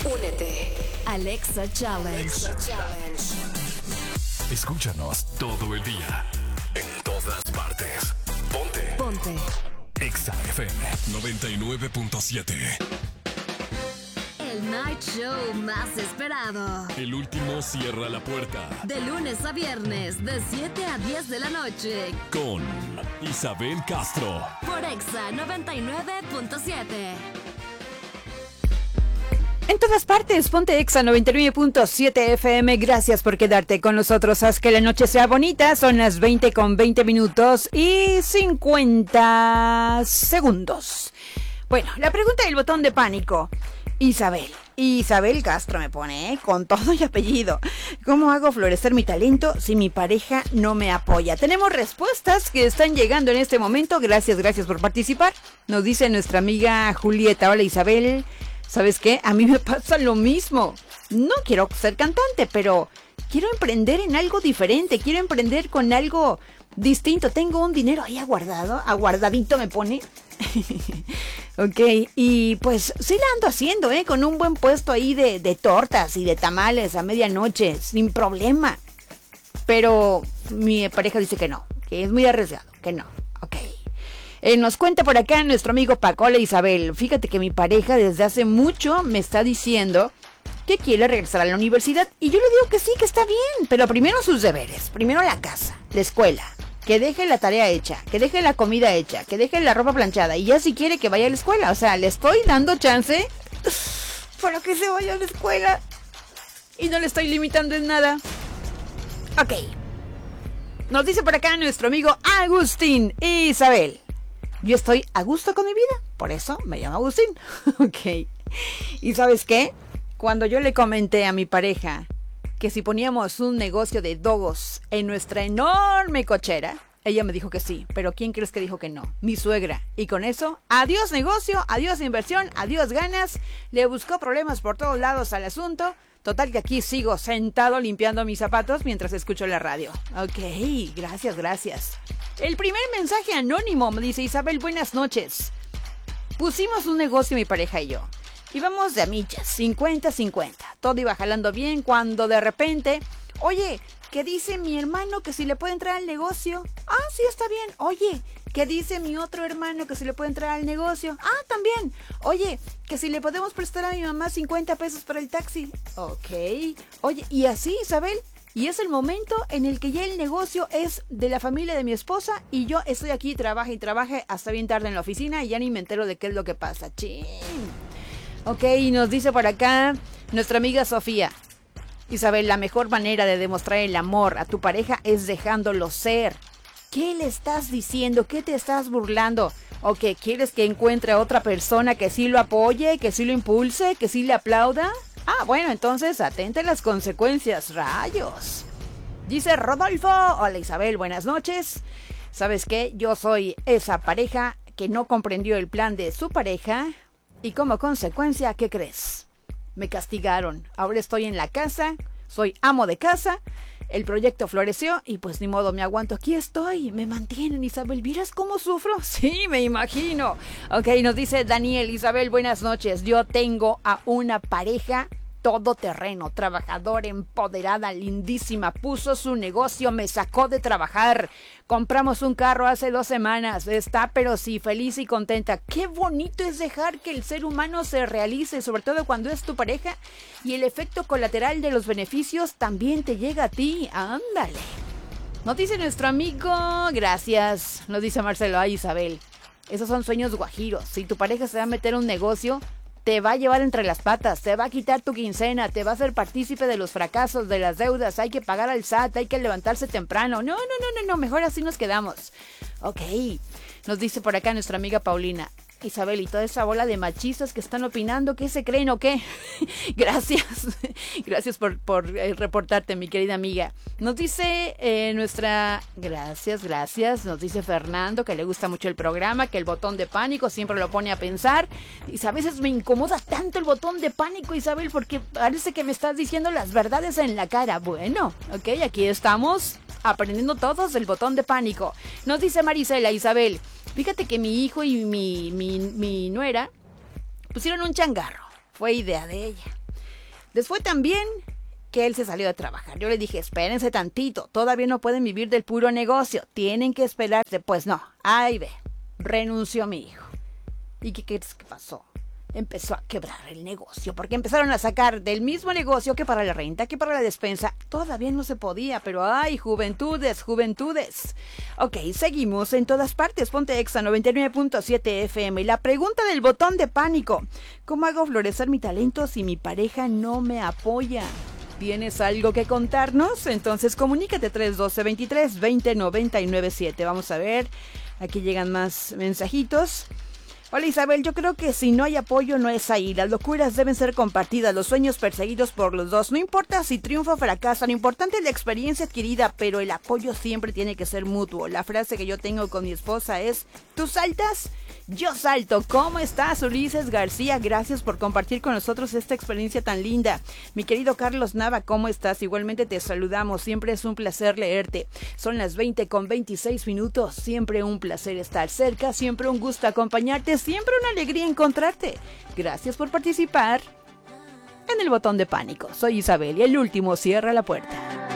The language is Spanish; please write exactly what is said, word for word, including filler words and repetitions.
Únete. Alexa Challenge. Alexa Challenge. Escúchanos todo el día. En todas partes. Ponte. Ponte. Exa F M noventa y nueve punto siete. El night show más esperado. El último cierra la puerta. De lunes a viernes, de siete a diez de la noche. Con Isabel Castro. Por Exa noventa y nueve punto siete. En todas partes, ponte Exa noventa y nueve punto siete F M. Gracias por quedarte con nosotros. Haz que la noche sea bonita. Son las veinte con veinte minutos y cincuenta segundos. Bueno, la pregunta del botón de pánico. Isabel. Isabel Castro me pone, ¿eh? Con todo y apellido. ¿Cómo hago florecer mi talento si mi pareja no me apoya? Tenemos respuestas que están llegando en este momento. Gracias, gracias por participar. Nos dice nuestra amiga Julieta. Hola, Isabel. ¿Sabes qué? A mí me pasa lo mismo. No quiero ser cantante, pero quiero emprender en algo diferente. Quiero emprender con algo distinto. Tengo un dinero ahí aguardado. Aguardadito me pone. Ok, y pues sí la ando haciendo, ¿eh? Con un buen puesto ahí de, de tortas y de tamales a medianoche, sin problema. Pero mi pareja dice que no, que es muy arriesgado, que no. Ok. Eh, nos cuenta por acá nuestro amigo Pacola Isabel. Fíjate que mi pareja desde hace mucho me está diciendo que quiere regresar a la universidad. Y yo le digo que sí, que está bien. Pero primero sus deberes. Primero la casa, la escuela. Que deje la tarea hecha. Que deje la comida hecha. Que deje la ropa planchada. Y ya si quiere que vaya a la escuela. O sea, le estoy dando chance para que se vaya a la escuela. Y no le estoy limitando en nada. Ok. Nos dice por acá nuestro amigo Agustín Isabel. Yo estoy a gusto con mi vida, por eso me llamo Agustín. Ok. ¿Y sabes qué? Cuando yo le comenté a mi pareja que si poníamos un negocio de dogos en nuestra enorme cochera, ella me dijo que sí. Pero ¿quién crees que dijo que no? Mi suegra. Y con eso, adiós negocio, adiós inversión, adiós ganas. Le buscó problemas por todos lados al asunto. Total que aquí sigo sentado limpiando mis zapatos mientras escucho la radio. Ok, gracias, gracias. El primer mensaje anónimo me dice: Isabel, buenas noches. Pusimos un negocio mi pareja y yo. Íbamos de amichas, cincuenta cincuenta. Todo iba jalando bien cuando de repente... Oye, ¿qué dice mi hermano que si le puede entrar al negocio? Ah, sí, está bien. Oye, ¿qué dice mi otro hermano que si le puede entrar al negocio? Ah, también. Oye, que si le podemos prestar a mi mamá cincuenta pesos para el taxi. Ok. Oye, y así, Isabel... Y es el momento en el que ya el negocio es de la familia de mi esposa y yo estoy aquí, trabaja y trabaja hasta bien tarde en la oficina y ya ni me entero de qué es lo que pasa. ¡Chin! Ok, y nos dice por acá nuestra amiga Sofía. Isabel, la mejor manera de demostrar el amor a tu pareja es dejándolo ser. ¿Qué le estás diciendo? ¿Qué te estás burlando? ¿O que quieres que encuentre a otra persona que sí lo apoye, que sí lo impulse, que sí le aplauda? Ah, bueno, entonces atente a las consecuencias, rayos. Dice Rodolfo, hola Isabel, buenas noches. ¿Sabes qué? Yo soy esa pareja que no comprendió el plan de su pareja y como consecuencia, ¿qué crees? Me castigaron. Ahora estoy en la casa, soy amo de casa, el proyecto floreció y pues ni modo, me aguanto. Aquí estoy, me mantienen, Isabel. ¿Vieras cómo sufro? Sí, me imagino. Ok, nos dice Daniel, Isabel, buenas noches. Yo tengo a una pareja todoterreno, trabajadora, empoderada, lindísima. Puso su negocio, me sacó de trabajar. Compramos un carro hace dos semanas. Está pero sí feliz y contenta. Qué bonito es dejar que el ser humano se realice, sobre todo cuando es tu pareja. Y el efecto colateral de los beneficios también te llega a ti. Ándale. Nos dice nuestro amigo, gracias. Nos dice Marcelo, ay Isabel, esos son sueños guajiros. Si tu pareja se va a meter en un negocio, te va a llevar entre las patas, te va a quitar tu quincena, te va a hacer partícipe de los fracasos, de las deudas, hay que pagar al S A T, hay que levantarse temprano. No, no, no, no, no, mejor así nos quedamos. Ok, nos dice por acá nuestra amiga Paulina. Isabel, y toda esa bola de machistas que están opinando, ¿qué se creen o qué? Gracias, gracias por, por eh, reportarte, mi querida amiga. Nos dice eh, nuestra... Gracias, gracias. Nos dice Fernando que le gusta mucho el programa, que el botón de pánico siempre lo pone a pensar. Y a veces me incomoda tanto el botón de pánico, Isabel, porque parece que me estás diciendo las verdades en la cara. Bueno, ok, aquí estamos aprendiendo todos el botón de pánico. Nos dice Marisela, Isabel, fíjate que mi hijo y mi, mi, mi nuera pusieron un changarro. Fue idea de ella. Después también que él se salió de trabajar. Yo le dije, espérense tantito, todavía no pueden vivir del puro negocio, tienen que esperarse. Pues no, ahí ve, renunció mi hijo. ¿Y qué crees que pasó? Empezó a quebrar el negocio, porque empezaron a sacar del mismo negocio que para la renta, que para la despensa. Todavía no se podía, pero ¡ay, juventudes, juventudes! Ok, seguimos en todas partes. Ponte Exa noventa y nueve punto siete F M. Y la pregunta del botón de pánico: ¿cómo hago florecer mi talento si mi pareja no me apoya? ¿Tienes algo que contarnos? Entonces comunícate tres uno dos, veintitrés, veinte, noventa y nueve siete. Vamos a ver, aquí llegan más mensajitos. Hola Isabel, yo creo que si no hay apoyo no es ahí. Las locuras deben ser compartidas, los sueños perseguidos por los dos. No importa si triunfa o fracasa, lo importante es la experiencia adquirida, pero el apoyo siempre tiene que ser mutuo. La frase que yo tengo con mi esposa es: ¿tú saltas? Yo salto. ¿Cómo estás, Ulises García? Gracias por compartir con nosotros esta experiencia tan linda. Mi querido Carlos Nava, ¿cómo estás? Igualmente te saludamos. Siempre es un placer leerte. Son las veinte con veintiséis minutos. Siempre un placer estar cerca. Siempre un gusto acompañarte. Siempre una alegría encontrarte. Gracias por participar en el botón de pánico. Soy Isabel y el último cierra la puerta.